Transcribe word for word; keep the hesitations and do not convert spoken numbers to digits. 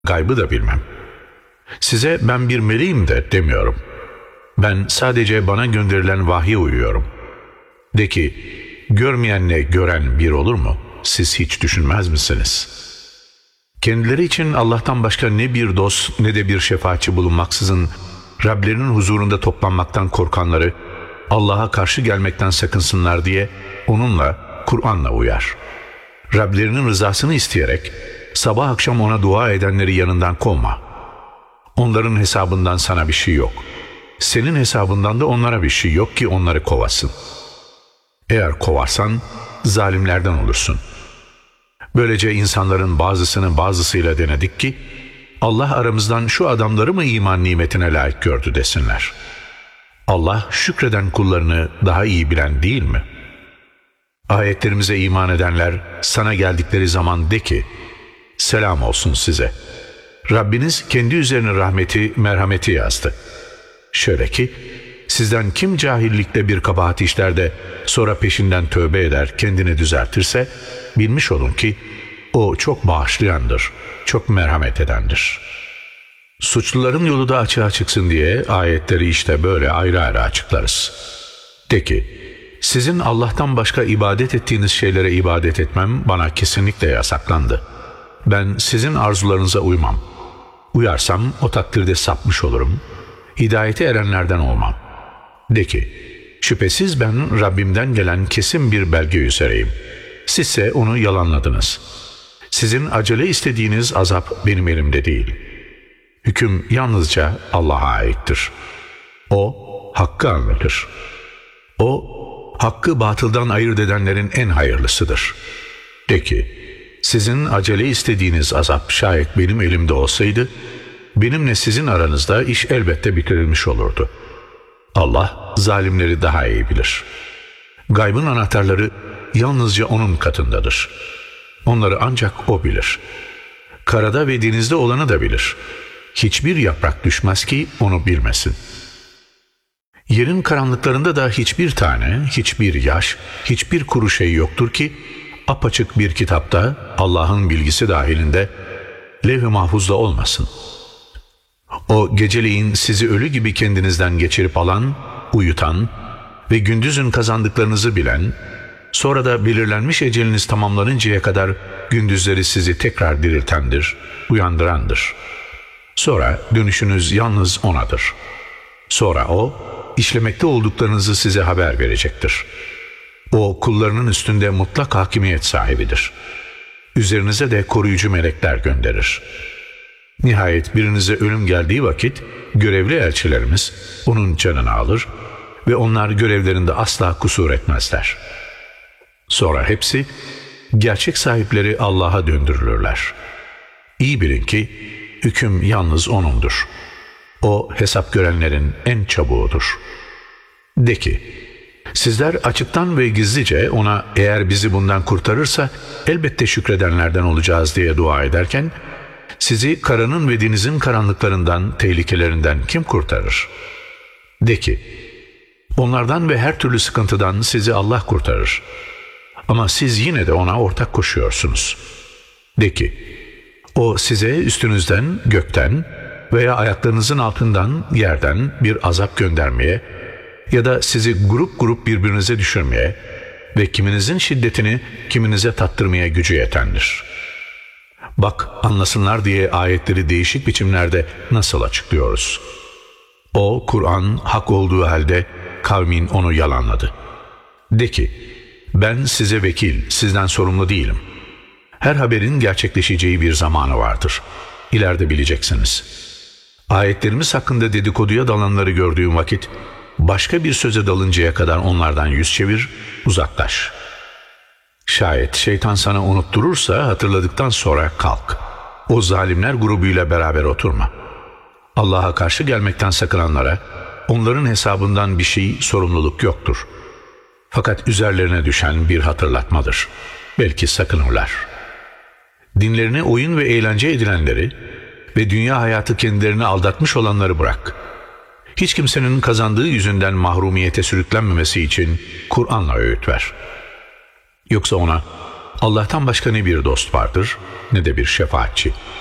gaybı da bilmem. Size ben bir meleğim de demiyorum. Ben sadece bana gönderilen vahye uyuyorum. De ki, görmeyenle gören bir olur mu? Siz hiç düşünmez misiniz? Kendileri için Allah'tan başka ne bir dost ne de bir şefaatçi bulunmaksızın Rablerinin huzurunda toplanmaktan korkanları Allah'a karşı gelmekten sakınsınlar diye onunla, Kur'an'la uyar. Rablerinin rızasını isteyerek sabah akşam ona dua edenleri yanından kovma. Onların hesabından sana bir şey yok. Senin hesabından da onlara bir şey yok ki onları kovasın. Eğer kovarsan zalimlerden olursun. Böylece insanların bazısını bazısıyla denedik ki Allah aramızdan şu adamları mı iman nimetine layık gördü desinler. Allah şükreden kullarını daha iyi bilen değil mi? Ayetlerimize iman edenler sana geldikleri zaman de ki, selam olsun size. Rabbiniz kendi üzerine rahmeti, merhameti yazdı. Şöyle ki, sizden kim cahillikte bir kabahat işler de sonra peşinden tövbe eder, kendini düzeltirse, bilmiş olun ki o çok bağışlayandır, çok merhamet edendir. Suçluların yolu da açığa çıksın diye ayetleri işte böyle ayrı ayrı açıklarız. De ki, sizin Allah'tan başka ibadet ettiğiniz şeylere ibadet etmem bana kesinlikle yasaklandı. Ben sizin arzularınıza uymam. Uyarsam o takdirde sapmış olurum. Hidayete erenlerden olmam. De ki, şüphesiz ben Rabbimden gelen kesin bir belge üzereyim. Sizse onu yalanladınız. Sizin acele istediğiniz azap benim elimde değil. Hüküm yalnızca Allah'a aittir. O, hakkı anlatır. O, hakkı batıldan ayırt edenlerin en hayırlısıdır. De ki, sizin acele istediğiniz azap şayet benim elimde olsaydı, benimle sizin aranızda iş elbette bitirilmiş olurdu. Allah zalimleri daha iyi bilir. Gaybın anahtarları yalnızca O'nun katındadır. Onları ancak O bilir. Karada ve denizde olanı da bilir. Hiçbir yaprak düşmez ki onu bilmesin. Yerin karanlıklarında da hiçbir tane, hiçbir yaş, hiçbir kuru şey yoktur ki apaçık bir kitapta Allah'ın bilgisi dahilinde levh-i mahfuzda olmasın. O geceleyin sizi ölü gibi kendinizden geçirip alan, uyutan ve gündüzün kazandıklarınızı bilen, sonra da belirlenmiş eceliniz tamamlanıncaya kadar gündüzleri sizi tekrar diriltendir, uyandırandır. Sonra dönüşünüz yalnız O'nadır. Sonra O, işlemekte olduklarınızı size haber verecektir. O, kullarının üstünde mutlak hakimiyet sahibidir. Üzerinize de koruyucu melekler gönderir. Nihayet birinize ölüm geldiği vakit, görevli elçilerimiz onun canını alır ve onlar görevlerinde asla kusur etmezler. Sonra hepsi, gerçek sahipleri Allah'a döndürülürler. İyi bilin ki, hüküm yalnız O'nundur. O, hesap görenlerin en çabuğudur. De ki, sizler açıktan ve gizlice O'na eğer bizi bundan kurtarırsa elbette şükredenlerden olacağız diye dua ederken, sizi karanın ve denizin karanlıklarından, tehlikelerinden kim kurtarır? De ki, onlardan ve her türlü sıkıntıdan sizi Allah kurtarır. Ama siz yine de O'na ortak koşuyorsunuz. De ki, O size üstünüzden, gökten veya ayaklarınızın altından, yerden bir azap göndermeye ya da sizi grup grup birbirinize düşürmeye ve kiminizin şiddetini kiminize tattırmaya gücü yetendir. Bak, anlasınlar diye ayetleri değişik biçimlerde nasıl açıklıyoruz. O, Kur'an hak olduğu halde kavmin onu yalanladı. De ki, ben size vekil, sizden sorumlu değilim. Her haberin gerçekleşeceği bir zamanı vardır. İleride bileceksiniz. Ayetlerimiz hakkında dedikoduya dalanları gördüğün vakit, başka bir söze dalıncaya kadar onlardan yüz çevir, uzaklaş. Şayet şeytan sana unutturursa hatırladıktan sonra kalk. O zalimler grubuyla beraber oturma. Allah'a karşı gelmekten sakınanlara, onların hesabından bir şey, sorumluluk yoktur. Fakat üzerlerine düşen bir hatırlatmadır. Belki sakınırlar. Dinlerini oyun ve eğlence edilenleri ve dünya hayatı kendilerini aldatmış olanları bırak. Hiç kimsenin kazandığı yüzünden mahrumiyete sürüklenmemesi için Kur'an'la öğüt ver. Yoksa ona Allah'tan başka ne bir dost vardır ne de bir şefaatçi.